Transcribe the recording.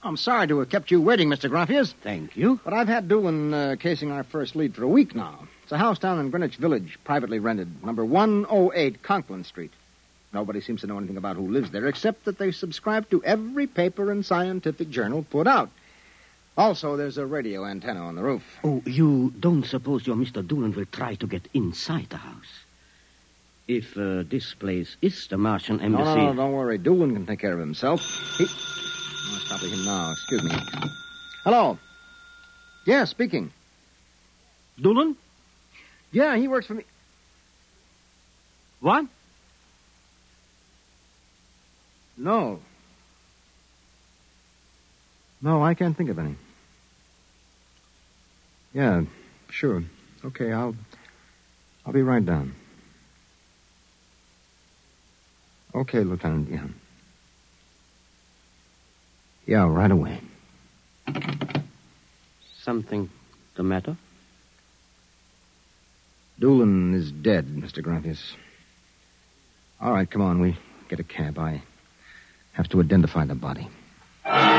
I'm sorry to have kept you waiting, Mr. Graffius. Thank you. But I've had Doolin casing our first lead for a week now. It's a house down in Greenwich Village, privately rented, number 108 Conklin Street. Nobody seems to know anything about who lives there, except that they subscribe to every paper and scientific journal put out. Also, there's a radio antenna on the roof. Oh, you don't suppose your Mr. Doolin will try to get inside the house? If this place is the Martian embassy... No, don't worry. Doolin can take care of himself. I'll stop with him now. Excuse me. Hello. Yeah, speaking. Doolin? Yeah, he works for me. What? No. No, I can't think of any. Yeah, sure. Okay, I'll be right down. Okay, Lieutenant, yeah. Yeah, right away. Something the matter? Doolin is dead, Mr. Graffius. All right, come on, we get a cab. I have to identify the body.